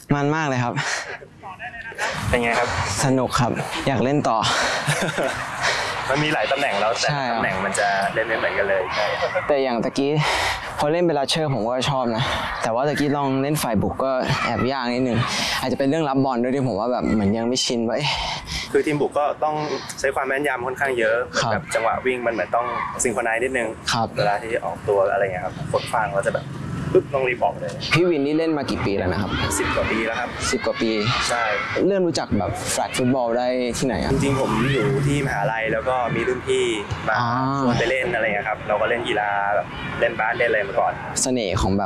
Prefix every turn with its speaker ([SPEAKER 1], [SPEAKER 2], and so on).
[SPEAKER 1] มันมากเลยครับ
[SPEAKER 2] เป็นไงครับ
[SPEAKER 1] สนุกครับอยากเล่นต่อ
[SPEAKER 2] มันมีหลายตำแหน่งแล้วแต่ตำแหน่งมันจะเล่นไม่เหมือนกันเลย
[SPEAKER 1] แต่อย่างตะกี้พอเล่นเบลาเชอร์ผมก็ชอบนะแต่ว่าตะกี้ลองเล่นฝ่ายบุกก็แอบยากนิดนึงอาจจะเป็นเรื่องรับบอลด้วยที่ผมว่าแบบเหมือนยังไม่ชินว่า
[SPEAKER 2] คือทีมบุกก็ต้องใช้ความแม่นยำค่อนข้างเยอะแบบจังหวะวิ่งมันเหมือนต้องซิงโครไนซ์นิดนึงเวลาที่ออกตัวอะไรเงี้ยครับคนฟังเราจะแบบปึ๊บต้องรีบออกเลย
[SPEAKER 1] พี่วินนี่เล่นมากี่ปีแล้วนะครับ
[SPEAKER 2] 10 กว่าปีแล้วครับ
[SPEAKER 1] 10 กว่าปี
[SPEAKER 2] ใช่
[SPEAKER 1] เริ่มรู้จักแบบแฟลตฟุตบอลได้ที่ไหนครับ
[SPEAKER 2] จริงๆผมอยู่ที่มหาลัยแล้วก็มีรุ่นพี่มาชวนไปเล่นอะไรเงี้ยครับเราก็เล่นกีฬาแบบเล่นบาสเล่นอะไรมาก่อน
[SPEAKER 1] เสน่ห์ของแบบ